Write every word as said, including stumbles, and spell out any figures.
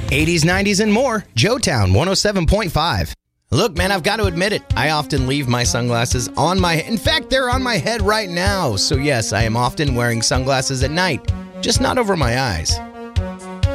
eighties, nineties, and more. Joetown one oh seven point five. Look, man, I've got to admit it. I often leave my sunglasses on my head. In fact, they're on my head right now. So yes, I am often wearing sunglasses at night, just not over my eyes.